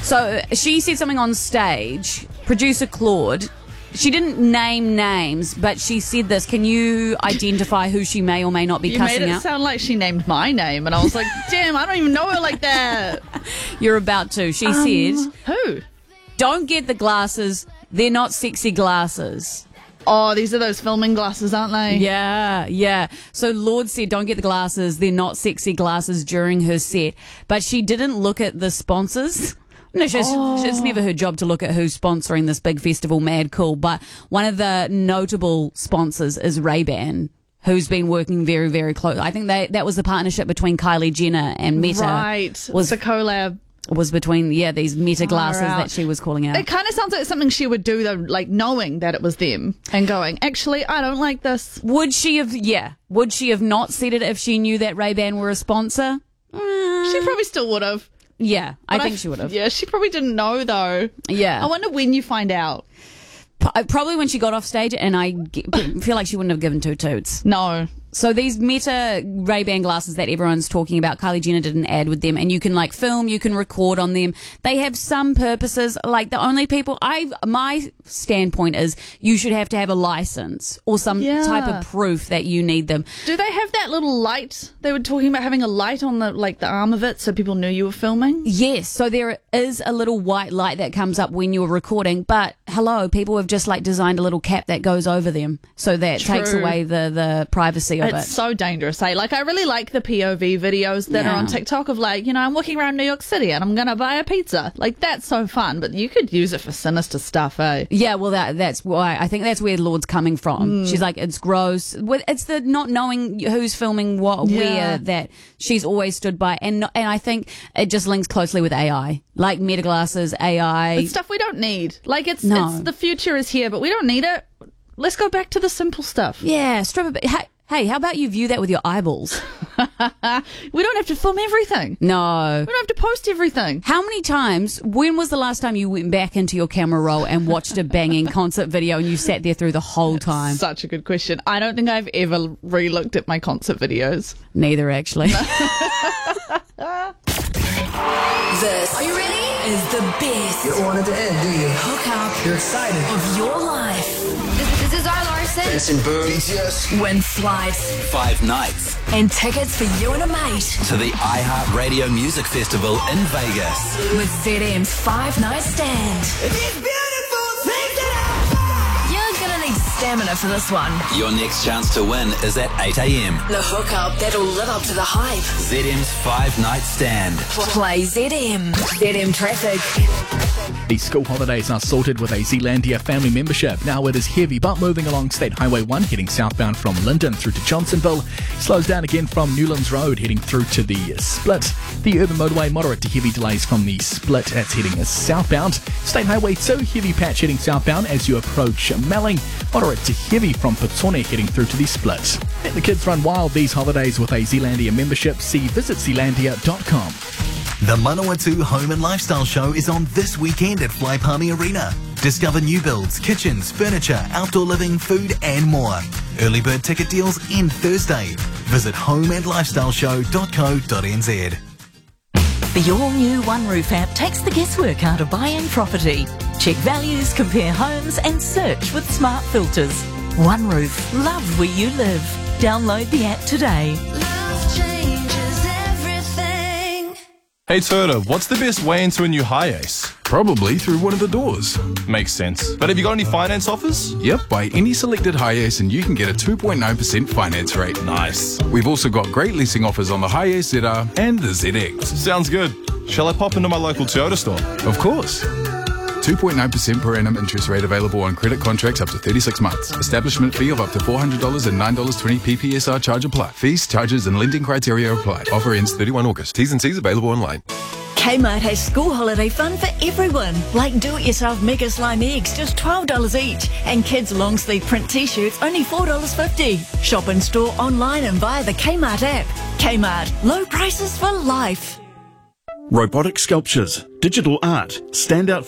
So she said something on stage. Producer Claude, she didn't name names, but she said this. Can you identify who she may or may not be cussing out? You made it sound like she named my name, and I was like, damn, I don't even know her like that. You're about to. She said, Who? don't get the glasses. They're not sexy glasses. Oh, these are those filming glasses, aren't they? Yeah. So Lorde said, don't get the glasses. They're not sexy glasses during her set. But she didn't look at the sponsors. No, it's never her job to look at who's sponsoring this big festival, Mad Cool. But one of the notable sponsors is Ray-Ban, who's been working very, very close. I think that was the partnership between Kylie Jenner and Meta. Right. Was a collab. Was between, these Meta glasses that she was calling out. It kind of sounds like something she would do, though, like knowing that it was them and going, actually, I don't like this. Would she have not said it if she knew that Ray-Ban were a sponsor? She probably still would have. Yeah, I think she would have. Yeah, she probably didn't know, though. Yeah. I wonder when you find out. Probably when she got off stage, and I feel like she wouldn't have given two toots. No. So these Meta Ray-Ban glasses that everyone's talking about, Kylie Jenner did an ad with them, and you can film, you can record on them. They have some purposes. Like the only people my standpoint is you should have to have a license or some type of proof that you need them. Do they have that little light? They were talking about having a light on the arm of it so people knew you were filming? Yes. So there is a little white light that comes up when you're recording, but hello, people have just designed a little cap that goes over them so that takes away the privacy of it. It's so dangerous, eh? I really like the POV videos that are on TikTok of I'm walking around New York City and I'm going to buy a pizza. That's so fun, but you could use it for sinister stuff, eh? Yeah, well, that's why I think that's where Lorde's coming from. She's like, it's gross. It's the not knowing who's filming where that she's always stood by. And I think it just links closely with AI, like Meta glasses, AI. It's stuff we don't need. It's the future is here, but we don't need it. Let's go back to the simple stuff. Yeah, strip it. Hey, how about you view that with your eyeballs? We don't have to film everything. No. We don't have to post everything. How many times, when was the last time you went back into your camera roll and watched a banging concert video and you sat there through the whole time? Such a good question. I don't think I've ever re-looked at my concert videos. Neither, actually. This, are you ready? Is the best. You don't want it to end, do you? Hook up. You're excited. Of your life. This is our Larson. Jason Boone. BTS. Win flights. 5 nights. And tickets for you and a mate. To the iHeartRadio Music Festival in Vegas. With ZM's 5-night stand. These beautiful things that You're going to need stamina for this one. Your next chance to win is at 8 a.m. The hookup that'll live up to the hype. ZM's 5-night stand. Play ZM. ZM Traffic. These school holidays are sorted with a Zealandia family membership. Now it is heavy, but moving along State Highway 1, heading southbound from Linden through to Johnsonville. Slows down again from Newlands Road, heading through to the Split. The urban motorway, moderate to heavy delays from the Split. That's heading southbound. State Highway 2, heavy patch heading southbound as you approach Melling. Moderate to heavy from Petone heading through to the Split. Let the kids run wild these holidays with a Zealandia membership. See visitzealandia.com. The Manawatu Home and Lifestyle Show is on this weekend at Fly Palmy Arena. Discover new builds, kitchens, furniture, outdoor living, food and more. Early bird ticket deals end Thursday. Visit homeandlifestyleshow.co.nz. The all-new One Roof app takes the guesswork out of buying property. Check values, compare homes and search with smart filters. One Roof. Love where you live. Download the app today. Love changes everything. Hey Turtle, what's the best way into a new Hi-Ace? Probably through one of the doors. Makes sense. But have you got any finance offers? Yep, buy any selected Hi-Ace and you can get a 2.9% finance rate. Nice. We've also got great leasing offers on the Hi-Ace ZR and the ZX. Sounds good. Shall I pop into my local Toyota store? Of course. 2.9% per annum interest rate available on credit contracts up to 36 months. Establishment fee of up to $400 and $9.20 PPSR charge apply. Fees, charges and lending criteria apply. Offer ends 31 August. T's and C's available online. Kmart has school holiday fun for everyone. Like do-it-yourself Mega Slime eggs, just $12 each. And kids' long-sleeve print t-shirts, only $4.50. Shop in store, online and via the Kmart app. Kmart, low prices for life. Robotic sculptures, digital art, standout